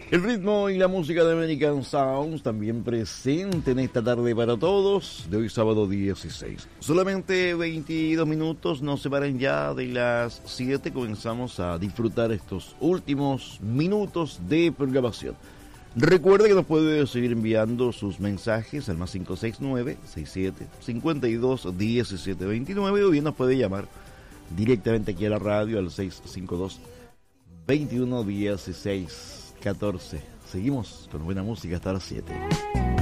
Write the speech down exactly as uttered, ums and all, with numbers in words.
El ritmo y la música de American Sounds también presente en esta tarde para todos de hoy sábado dieciséis. Solamente veintidós minutos nos separan ya de las siete. Comenzamos a disfrutar estos últimos minutos de programación. Recuerde que nos puede seguir enviando sus mensajes al más cinco seis nueve, seis siete, cinco dos, uno siete dos nueve o bien nos puede llamar directamente aquí a la radio al seis cinco dos, veintiuno dieciséis catorce. Seguimos con buena música hasta las siete.